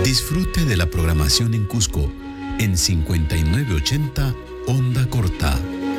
Disfrute de la programación en Cusco en 5980 onda corta.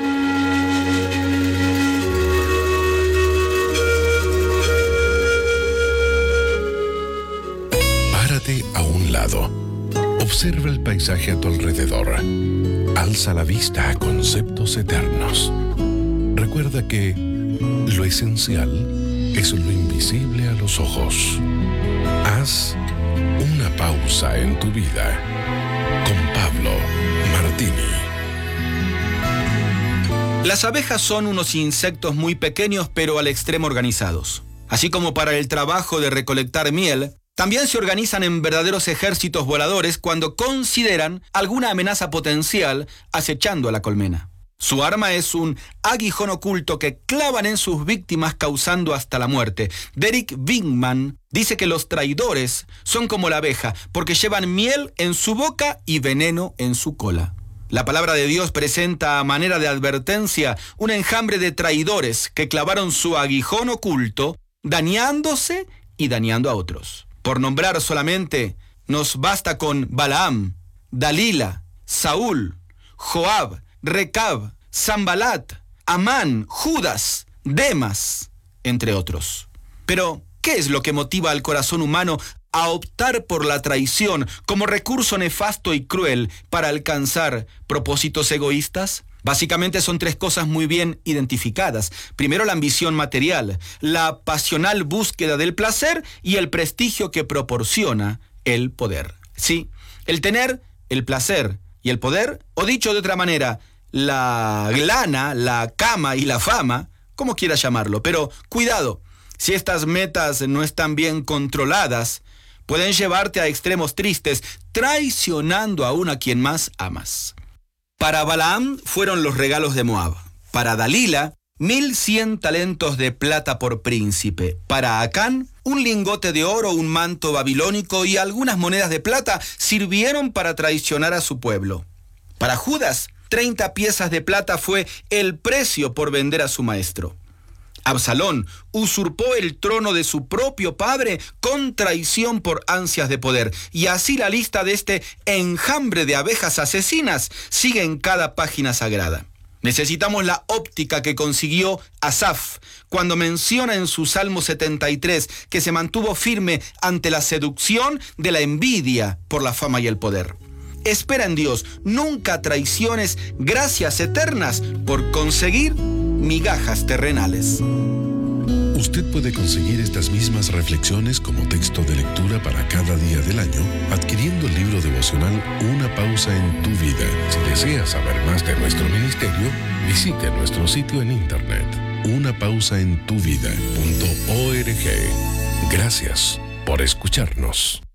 Párate a un lado. Observa el paisaje a tu alrededor. Alza la vista a conceptos eternos. Recuerda que lo esencial es lo invisible a los ojos. Haz una pausa en tu vida con Pablo Martini. Las abejas son unos insectos muy pequeños pero al extremo organizados. Así como para el trabajo de recolectar miel, también se organizan en verdaderos ejércitos voladores cuando consideran alguna amenaza potencial acechando a la colmena. Su arma es un aguijón oculto que clavan en sus víctimas causando hasta la muerte. Derek Wigman dice que los traidores son como la abeja porque llevan miel en su boca y veneno en su cola. La palabra de Dios presenta a manera de advertencia un enjambre de traidores que clavaron su aguijón oculto, dañándose y dañando a otros. Por nombrar solamente, nos basta con Balaam, Dalila, Saúl, Joab, Recab, Sanbalat, Amán, Judas, Demas, entre otros. Pero, ¿qué es lo que motiva al corazón humano a optar por la traición como recurso nefasto y cruel para alcanzar propósitos egoístas? Básicamente son tres cosas muy bien identificadas. Primero, la ambición material, la pasional búsqueda del placer y el prestigio que proporciona el poder. Sí, el tener, el placer y el poder, o dicho de otra manera, la lana, la cama y la fama, como quieras llamarlo. Pero cuidado, si estas metas no están bien controladas, pueden llevarte a extremos tristes, traicionando aún a quien más amas. Para Balaam fueron los regalos de Moab. Para Dalila, 1100 talentos de plata por príncipe. Para Acán, un lingote de oro, un manto babilónico y algunas monedas de plata sirvieron para traicionar a su pueblo. Para Judas, 30 piezas de plata fue el precio por vender a su maestro. Absalón usurpó el trono de su propio padre con traición por ansias de poder. Y así la lista de este enjambre de abejas asesinas sigue en cada página sagrada. Necesitamos la óptica que consiguió Asaf cuando menciona en su Salmo 73 que se mantuvo firme ante la seducción de la envidia por la fama y el poder. Espera en Dios, nunca traiciones gracias eternas por conseguir migajas terrenales. Usted puede conseguir estas mismas reflexiones como texto de lectura para cada día del año adquiriendo el libro devocional Una pausa en tu vida. Si desea saber más de nuestro ministerio, visite nuestro sitio en internet unapausaentuvida.org. Gracias por escucharnos.